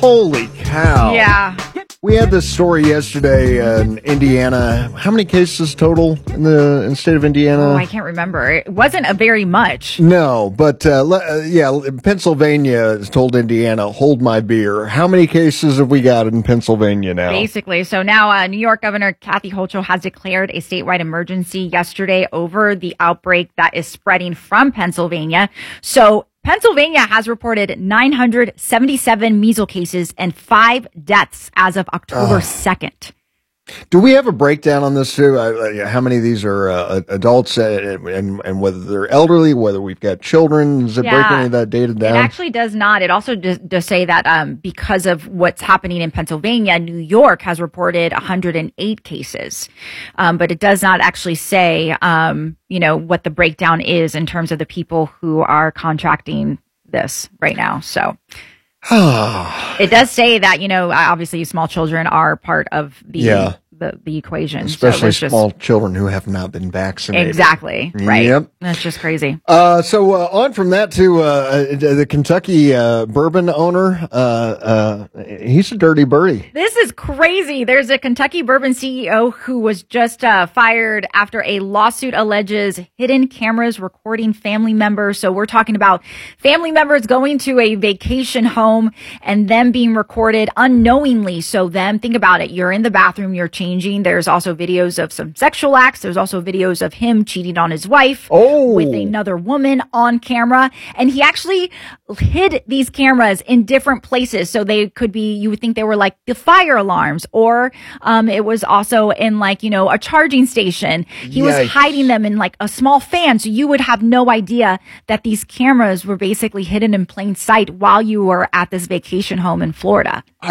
Holy cow. Yeah. We had this story yesterday in Indiana. How many cases total in the state of Indiana? Oh, I can't remember. It wasn't a very much. No, but Pennsylvania has told Indiana, hold my beer. How many cases have we got in Pennsylvania now? Basically. So now New York Governor Kathy Hochul has declared a statewide emergency yesterday over the outbreak that is spreading from Pennsylvania. So Pennsylvania has reported 977 measles cases and 5 deaths as of October 2nd. Do we have a breakdown on this too? How many of these are adults and whether they're elderly, whether we've got children? Does it break any of that data down? It actually does not. It also does say that because of what's happening in Pennsylvania, New York has reported 108 cases. But it does not actually say, what the breakdown is in terms of the people who are contracting this right now. So it does say that, obviously small children are part of the equation. Especially small children who have not been vaccinated. Exactly. Right. Yep. That's just crazy. So on from that to the Kentucky bourbon owner. He's a dirty birdie. This is crazy. There's a Kentucky bourbon CEO who was just fired after a lawsuit alleges hidden cameras recording family members. So we're talking about family members going to a vacation home and them being recorded unknowingly. So then think about it. You're in the bathroom, you're changing. There's also videos of some sexual acts. There's also videos of him cheating on his wife with another woman on camera. And he actually hid these cameras in different places. So they could be, you would think they were like the fire alarms, or it was also in a charging station. He was hiding them in like a small fan. So you would have no idea that these cameras were basically hidden in plain sight while you were at this vacation home in Florida. I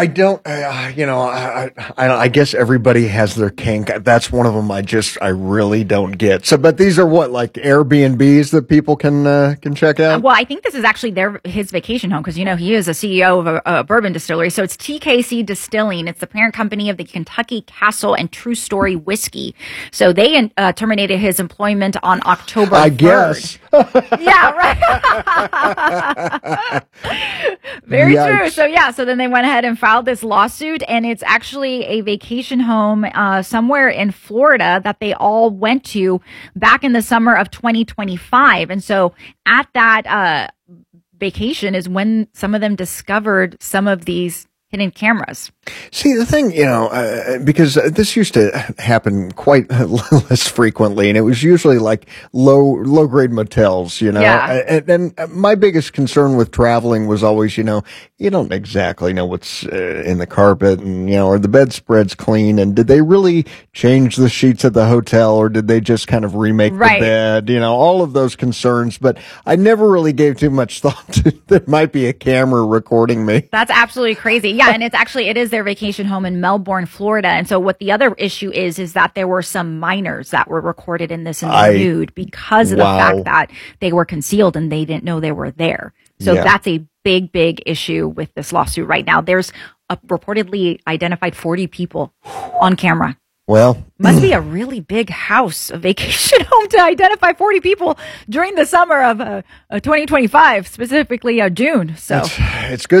guess everybody has their kink. That's one of them I really don't get. So, but these are what, like Airbnbs that people can check out? Well, I think this is actually his vacation home because, he is a CEO of a bourbon distillery. So it's TKC Distilling. It's the parent company of the Kentucky Castle and True Story Whiskey. So they terminated his employment on October 3rd. I guess. Yeah, right. Very true. So then they went ahead and filed this lawsuit, and it's actually a vacation home somewhere in Florida that they all went to back in the summer of 2025. And so at that vacation is when some of them discovered some of these hidden cameras. See, the thing, because this used to happen quite less frequently, and it was usually like low grade motels, Yeah. And my biggest concern with traveling was always, you don't exactly know what's in the carpet, and are the bedspreads clean, and did they really change the sheets at the hotel, or did they just kind of remake the bed? All of those concerns, but I never really gave too much thought to there might be a camera recording me. That's absolutely crazy. Yeah, and it is their vacation home in Melbourne, Florida. And so what the other issue is that there were some minors that were recorded in this in the nude because of the fact that they were concealed and they didn't know they were there. So that's a big, big issue with this lawsuit right now. There's reportedly identified 40 people on camera. Well, must be a really big house, a vacation home, to identify 40 people during the summer of 2025, specifically June. So it's good.